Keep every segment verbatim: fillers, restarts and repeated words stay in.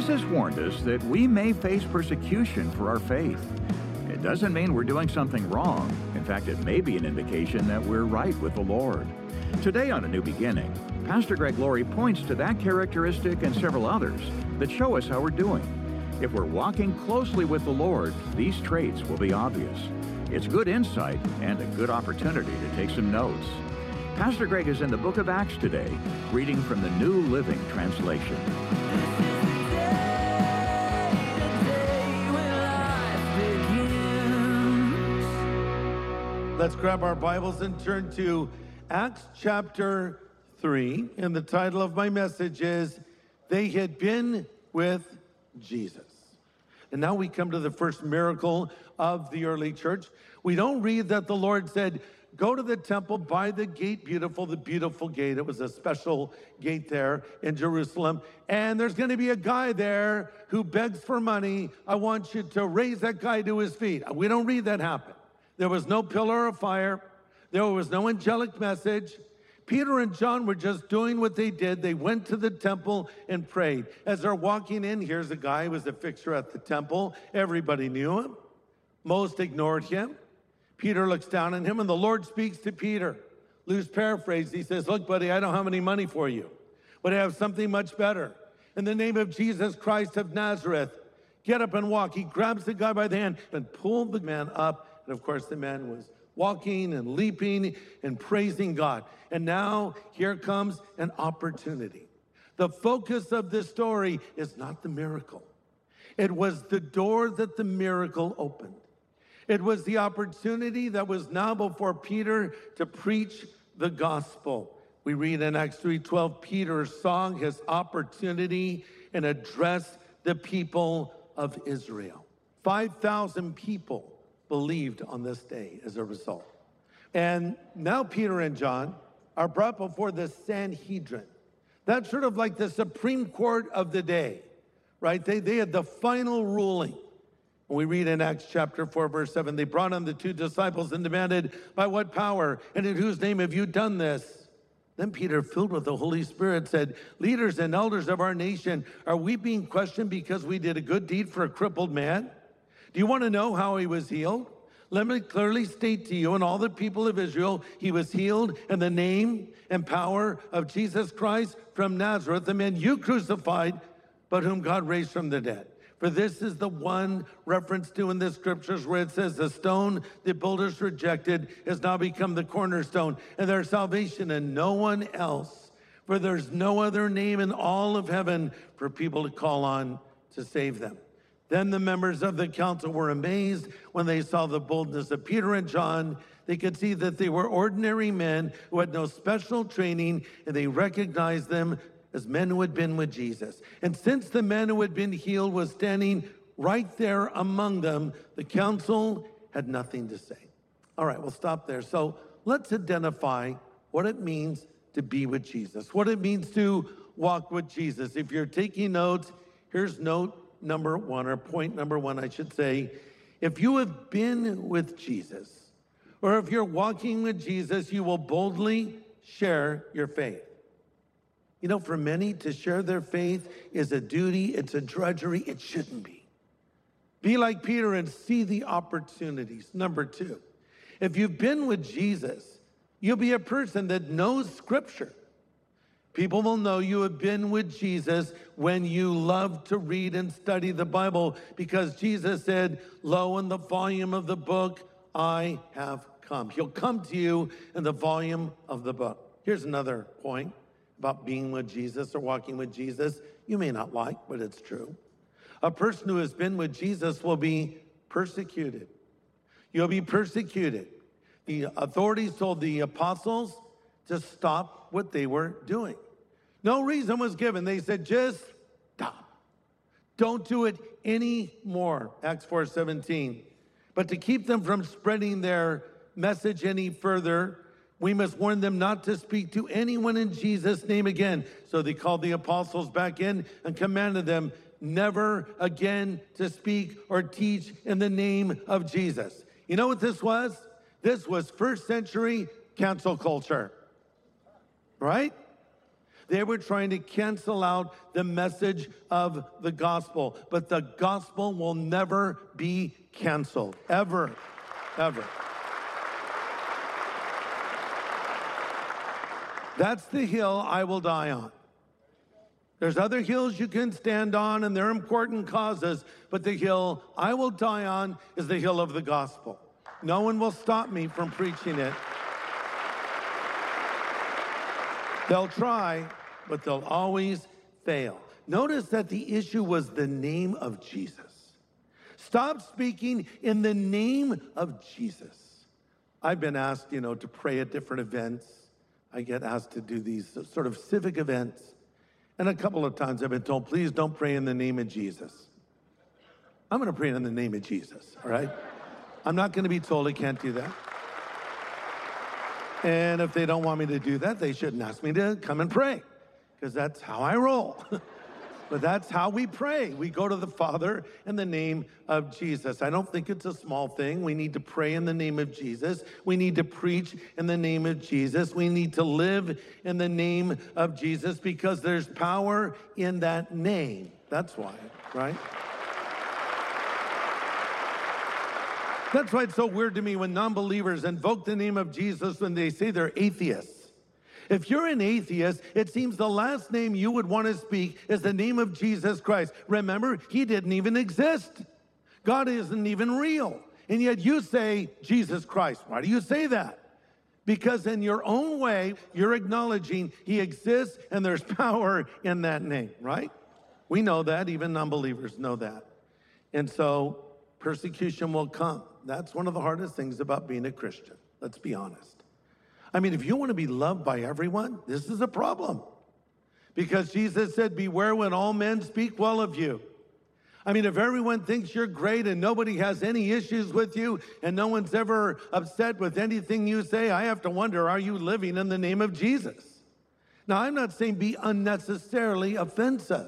Jesus warned us that we may face persecution for our faith. It doesn't mean we're doing something wrong. In fact, it may be an indication that we're right with the Lord. Today on A New Beginning, Pastor Greg Laurie points to that characteristic and several others that show us how we're doing. If we're walking closely with the Lord, these traits will be obvious. It's good insight and a good opportunity to take some notes. Pastor Greg is in the book of Acts today, reading from the New Living Translation. Let's grab our Bibles and turn to Acts chapter three. And the title of my message is, They Had Been with Jesus. And now we come to the first miracle of the early church. We don't read that the Lord said, go to the temple by the gate beautiful, the beautiful gate. It was a special gate there in Jerusalem. And there's going to be a guy there who begs for money. I want you to raise that guy to his feet. We don't read that happen. There was no pillar of fire. There was no angelic message. Peter and John were just doing what they did. They went to the temple and prayed. As they're walking in, here's a guy who was a fixture at the temple. Everybody knew him. Most ignored him. Peter looks down on him, and the Lord speaks to Peter. Loose paraphrase, he says, look, buddy, I don't have any money for you, but I have something much better. In the name of Jesus Christ of Nazareth, get up and walk. He grabs the guy by the hand and pulled the man up. And of course, the man was walking and leaping and praising God. And now here comes an opportunity. The focus of this story is not the miracle. It was the door that the miracle opened. It was the opportunity that was now before Peter to preach the gospel. We read in Acts three twelve, Peter saw his opportunity and addressed the people of Israel. five thousand people believed on this day as a result. And now Peter and John are brought before the Sanhedrin. That's sort of like the Supreme Court of the day, right? They, they had the final ruling. We read in Acts chapter four, verse seven, they brought on the two disciples and demanded, by what power and in whose name have you done this? Then Peter, filled with the Holy Spirit, said, leaders and elders of our nation, are we being questioned because we did a good deed for a crippled man? Do you want to know how he was healed? Let me clearly state to you and all the people of Israel, he was healed in the name and power of Jesus Christ from Nazareth, the man you crucified, but whom God raised from the dead. For this is the one reference to in the scriptures where it says the stone the builders rejected has now become the cornerstone, and there's salvation in no one else. For there's no other name in all of heaven for people to call on to save them. Then the members of the council were amazed when they saw the boldness of Peter and John. They could see that they were ordinary men who had no special training, and they recognized them as men who had been with Jesus. And since the man who had been healed was standing right there among them, the council had nothing to say. All right, we'll stop there. So let's identify what it means to be with Jesus, what it means to walk with Jesus. If you're taking notes, here's note number one, or point number one, I should say. If you have been with Jesus, or if you're walking with Jesus, you will boldly share your faith. You know, for many, to share their faith is a duty, it's a drudgery, it shouldn't be. Be like Peter and see the opportunities. Number two, if you've been with Jesus, you'll be a person that knows Scripture. People will know you have been with Jesus when you love to read and study the Bible, because Jesus said, lo, in the volume of the book, I have come. He'll come to you in the volume of the book. Here's another point about being with Jesus or walking with Jesus. You may not like, but it's true. A person who has been with Jesus will be persecuted. You'll be persecuted. The authorities told the apostles to stop what they were doing. No reason was given. They said, just stop. Don't do it anymore. Acts four seventeen. But to keep them from spreading their message any further, we must warn them not to speak to anyone in Jesus' name again. So they called the apostles back in and commanded them never again to speak or teach in the name of Jesus. You know what this was? This was first century cancel culture, right? They were trying to cancel out the message of the gospel. But the gospel will never be canceled, ever, ever. That's the hill I will die on. There's other hills you can stand on, and they're important causes, but the hill I will die on is the hill of the gospel. No one will stop me from preaching it. They'll try, but they'll always fail. Notice that the issue was the name of Jesus. Stop speaking in the name of Jesus. I've been asked, you know, to pray at different events. I get asked to do these sort of civic events. And a couple of times I've been told, please don't pray in the name of Jesus. I'm going to pray in the name of Jesus, all right? I'm not going to be told I can't do that. And if they don't want me to do that, they shouldn't ask me to come and pray, because that's how I roll. But that's how we pray. We go to the Father in the name of Jesus. I don't think it's a small thing. We need to pray in the name of Jesus. We need to preach in the name of Jesus. We need to live in the name of Jesus, because there's power in that name. That's why, right? That's why it's so weird to me when non-believers invoke the name of Jesus when they say they're atheists. If you're an atheist, it seems the last name you would want to speak is the name of Jesus Christ. Remember, he didn't even exist. God isn't even real. And yet you say Jesus Christ. Why do you say that? Because in your own way, you're acknowledging he exists and there's power in that name, right? We know that. Even non-believers know that. And so persecution will come. That's one of the hardest things about being a Christian. Let's be honest. I mean, if you want to be loved by everyone, this is a problem. Because Jesus said, beware when all men speak well of you. I mean, if everyone thinks you're great and nobody has any issues with you and no one's ever upset with anything you say, I have to wonder, are you living in the name of Jesus? Now, I'm not saying be unnecessarily offensive.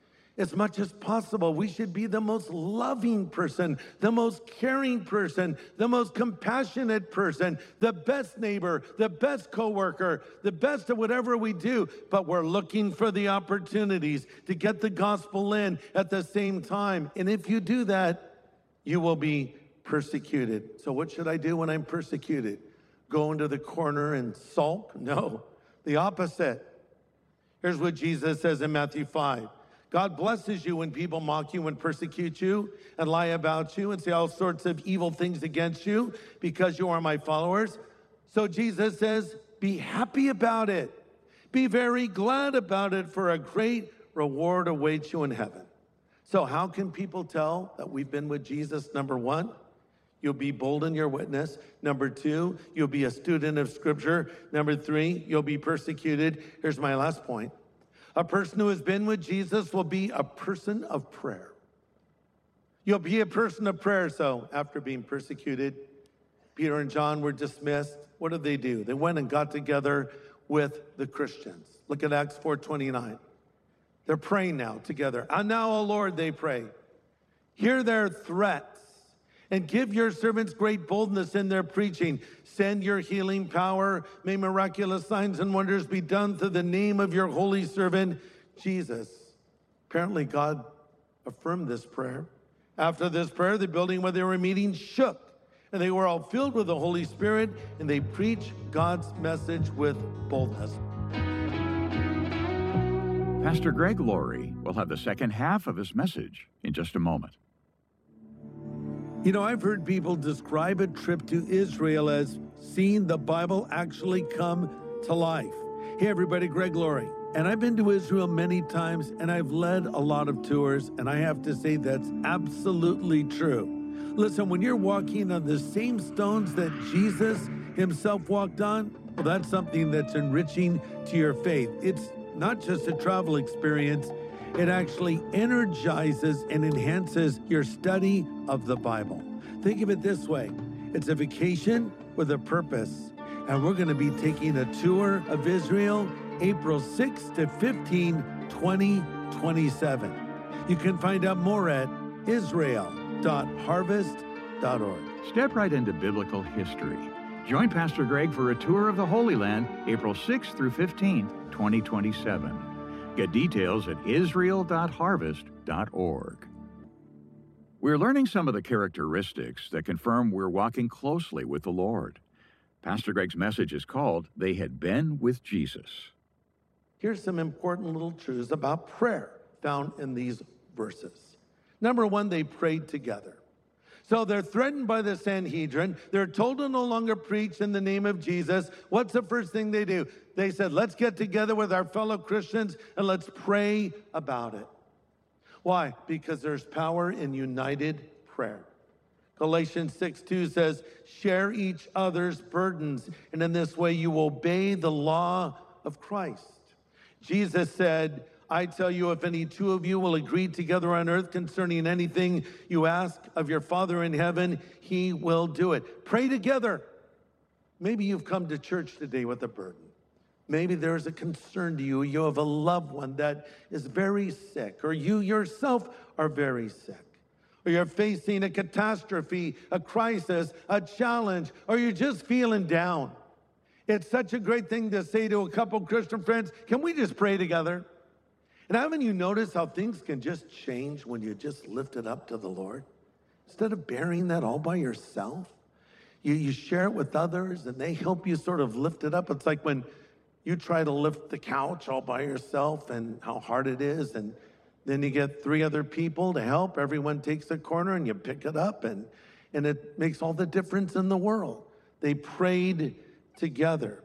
As much as possible, we should be the most loving person, the most caring person, the most compassionate person, the best neighbor, the best coworker, the best at whatever we do. But we're looking for the opportunities to get the gospel in at the same time. And if you do that, you will be persecuted. So what should I do when I'm persecuted? Go into the corner and sulk? No, the opposite. Here's what Jesus says in Matthew five. God blesses you when people mock you and persecute you and lie about you and say all sorts of evil things against you because you are my followers. So Jesus says, be happy about it. Be very glad about it, for a great reward awaits you in heaven. So how can people tell that we've been with Jesus? Number one, you'll be bold in your witness. Number two, you'll be a student of Scripture. Number three, you'll be persecuted. Here's my last point. A person who has been with Jesus will be a person of prayer. You'll be a person of prayer. So after being persecuted, Peter and John were dismissed. What did they do? They went and got together with the Christians. Look at Acts four twenty-nine. They're praying now together. And now, O Lord, they pray, hear their threats and give your servants great boldness in their preaching. Send your healing power. May miraculous signs and wonders be done through the name of your holy servant, Jesus. Apparently, God affirmed this prayer. After this prayer, the building where they were meeting shook, and they were all filled with the Holy Spirit, and they preached God's message with boldness. Pastor Greg Laurie will have the second half of his message in just a moment. You know, I've heard people describe a trip to Israel as seeing the Bible actually come to life. Hey, everybody, Greg Laurie. And I've been to Israel many times, and I've led a lot of tours, and I have to say that's absolutely true. Listen, when you're walking on the same stones that Jesus himself walked on, well, that's something that's enriching to your faith. It's not just a travel experience. It actually energizes and enhances your study of the Bible. Think of it this way. It's a vacation with a purpose. And we're going to be taking a tour of Israel April sixth to fifteenth, twenty twenty-seven. You can find out more at israel dot harvest dot org. Step right into biblical history. Join Pastor Greg for a tour of the Holy Land, April sixth through fifteenth, twenty twenty-seven. Get details at israel dot harvest dot org. We're learning some of the characteristics that confirm we're walking closely with the Lord. Pastor Greg's message is called, They Had Been with Jesus. Here's some important little truths about prayer found in these verses. Number one, they prayed together. So they're threatened by the Sanhedrin. They're told to no longer preach in the name of Jesus. What's the first thing they do? They said, let's get together with our fellow Christians and let's pray about it. Why? Because there's power in united prayer. Galatians six two says, share each other's burdens, and in this way you obey the law of Christ. Jesus said, I tell you, if any two of you will agree together on earth concerning anything you ask of your Father in heaven, he will do it. Pray together. Maybe you've come to church today with a burden. Maybe there's a concern to you. You have a loved one that is very sick, or you yourself are very sick, or you're facing a catastrophe, a crisis, a challenge, or you're just feeling down. It's such a great thing to say to a couple Christian friends, can we just pray together? And haven't you noticed how things can just change when you just lift it up to the Lord? Instead of bearing that all by yourself, you, you share it with others and they help you sort of lift it up. It's like when you try to lift the couch all by yourself and how hard it is. And then you get three other people to help. Everyone takes a corner and you pick it up. And, and it makes all the difference in the world. They prayed together.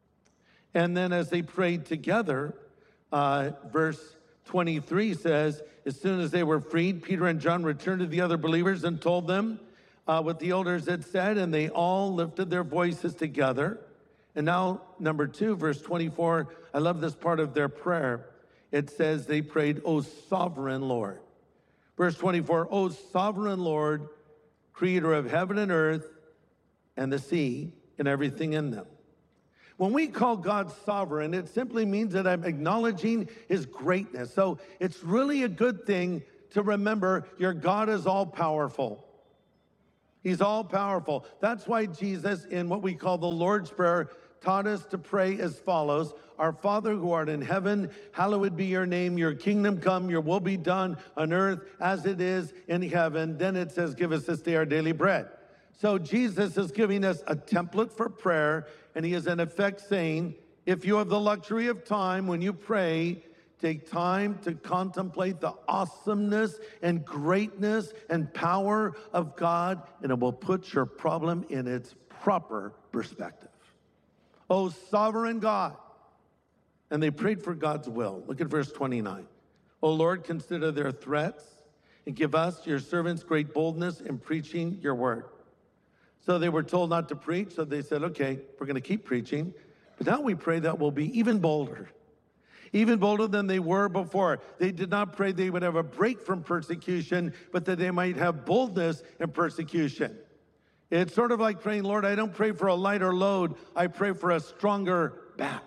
And then as they prayed together, Uh, verse twenty-three says, as soon as they were freed, Peter and John returned to the other believers and told them uh, what the elders had said, and they all lifted their voices together. And now, number two, verse twenty-four, I love this part of their prayer. It says they prayed, O sovereign Lord. Verse twenty-four, O sovereign Lord, creator of heaven and earth and the sea and everything in them. When we call God sovereign, it simply means that I'm acknowledging his greatness. So it's really a good thing to remember your God is all powerful. He's all powerful. That's why Jesus, in what we call the Lord's Prayer, taught us to pray as follows. Our Father who art in heaven, hallowed be your name. Your kingdom come, your will be done on earth as it is in heaven. Then it says, give us this day our daily bread. So Jesus is giving us a template for prayer, and he is in effect saying, if you have the luxury of time when you pray, take time to contemplate the awesomeness and greatness and power of God, and it will put your problem in its proper perspective. Oh, sovereign God. And they prayed for God's will. Look at verse twenty-nine. Oh, Lord, consider their threats and give us, your servants, great boldness in preaching your word. So they were told not to preach, so they said, okay, we're going to keep preaching. But now we pray that we'll be even bolder, even bolder than they were before. They did not pray they would have a break from persecution, but that they might have boldness in persecution. It's sort of like praying, Lord, I don't pray for a lighter load. I pray for a stronger back.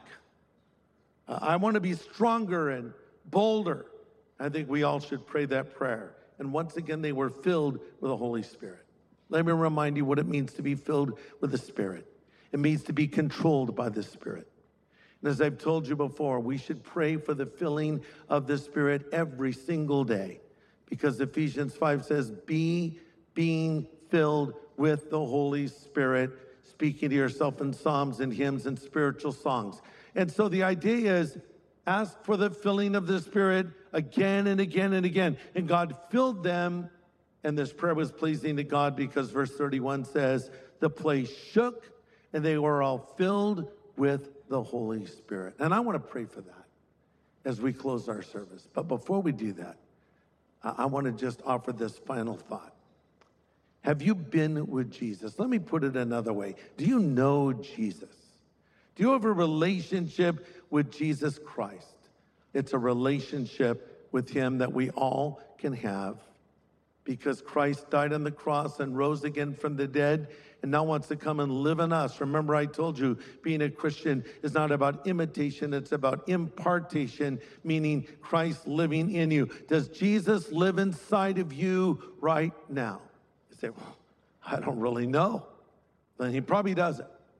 Uh, I want to be stronger and bolder. I think we all should pray that prayer. And once again, they were filled with the Holy Spirit. Let me remind you what it means to be filled with the Spirit. It means to be controlled by the Spirit. And as I've told you before, we should pray for the filling of the Spirit every single day, because Ephesians five says, be being filled with the Holy Spirit, speaking to yourself in psalms and hymns and spiritual songs. And so the idea is, ask for the filling of the Spirit again and again and again. And God filled them, and this prayer was pleasing to God because verse thirty-one says, the place shook and they were all filled with the Holy Spirit. And I want to pray for that as we close our service. But before we do that, I want to just offer this final thought. Have you been with Jesus? Let me put it another way. Do you know Jesus? Do you have a relationship with Jesus Christ? It's a relationship with him that we all can have, because Christ died on the cross and rose again from the dead and now wants to come and live in us. Remember, I told you, being a Christian is not about imitation, it's about impartation, meaning Christ living in you. Does Jesus live inside of you right now? You say, well, I don't really know. Then he probably doesn't.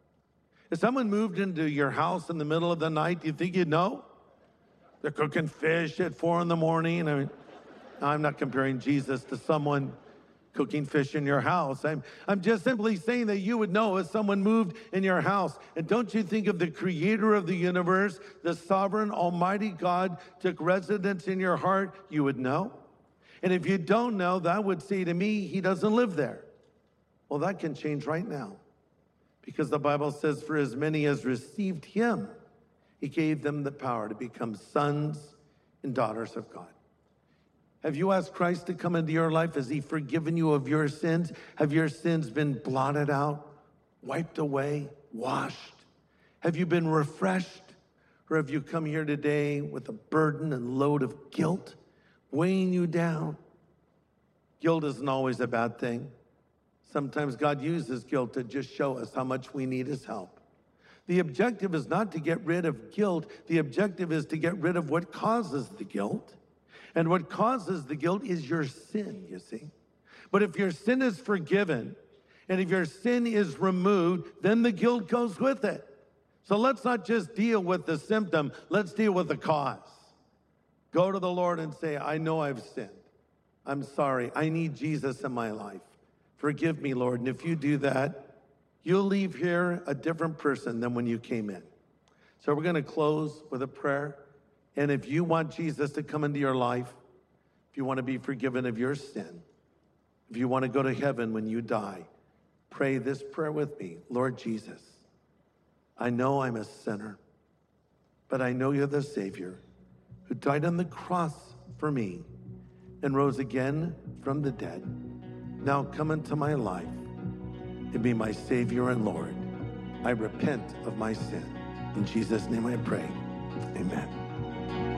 If someone moved into your house in the middle of the night, do you think you'd know? They're cooking fish at four in the morning. I mean, I'm not comparing Jesus to someone cooking fish in your house. I'm, I'm just simply saying that you would know if someone moved in your house. And don't you think if the creator of the universe, the sovereign, almighty God, took residence in your heart, you would know? And if you don't know, that would say to me, he doesn't live there. Well, that can change right now. Because the Bible says, for as many as received him, he gave them the power to become sons and daughters of God. Have you asked Christ to come into your life? Has he forgiven you of your sins? Have your sins been blotted out, wiped away, washed? Have you been refreshed? Or have you come here today with a burden and load of guilt weighing you down? Guilt isn't always a bad thing. Sometimes God uses guilt to just show us how much we need his help. The objective is not to get rid of guilt. The objective is to get rid of what causes the guilt. And what causes the guilt is your sin, you see. But if your sin is forgiven, and if your sin is removed, then the guilt goes with it. So let's not just deal with the symptom, let's deal with the cause. Go to the Lord and say, I know I've sinned. I'm sorry. I need Jesus in my life. Forgive me, Lord. And if you do that, you'll leave here a different person than when you came in. So we're going to close with a prayer. And if you want Jesus to come into your life, if you want to be forgiven of your sin, if you want to go to heaven when you die, pray this prayer with me. Lord Jesus, I know I'm a sinner, but I know you're the Savior who died on the cross for me and rose again from the dead. Now come into my life and be my Savior and Lord. I repent of my sin. In Jesus' name I pray. Amen.